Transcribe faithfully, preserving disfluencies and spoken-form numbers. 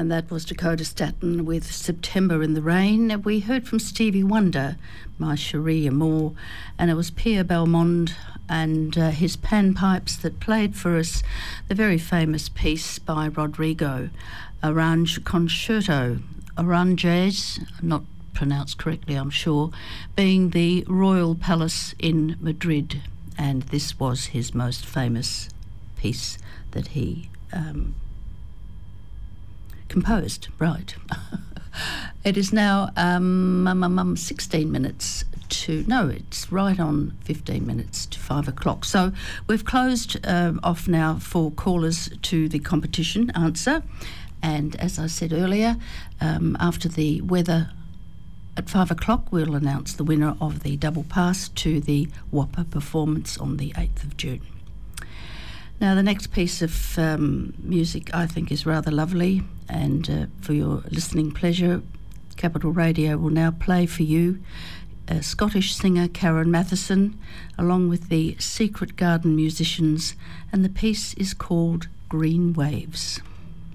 And that was Dakota Staton with September in the Rain. We heard from Stevie Wonder, My Cherie Amour, and it was Pierre Belmond and uh, his panpipes that played for us the very famous piece by Rodrigo, Orange Concerto, Oranges, not pronounced correctly I'm sure, being the Royal Palace in Madrid, and this was his most famous piece that he um, composed, right. It is now um, um, um, um, sixteen minutes to, no, it's right on fifteen minutes to five o'clock. So we've closed uh, off now for callers to the competition answer. And as I said earlier, um, after the weather at five o'clock, we'll announce the winner of the double pass to the Whopper performance on the eighth of June. Now, the next piece of um, music I think is rather lovely, and uh, for your listening pleasure, Capital Radio will now play for you uh, Scottish singer Karen Matheson, along with the Secret Garden Musicians, and the piece is called Green Waves.